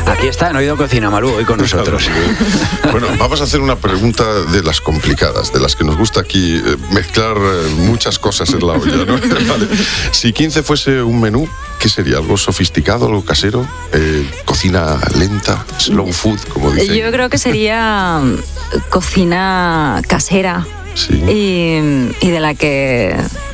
Aquí está en Oído Cocina, Malú, hoy con nosotros. Bueno, vamos a hacer una pregunta de las complicadas, de las que nos gusta aquí mezclar muchas cosas en la olla, ¿no? Vale. Si 15 fuese un menú, ¿qué sería? ¿Algo sofisticado, algo casero? ¿Cocina lenta? ¿Slow food, como dicen? Yo creo que sería cocina casera. Sí. Y de la que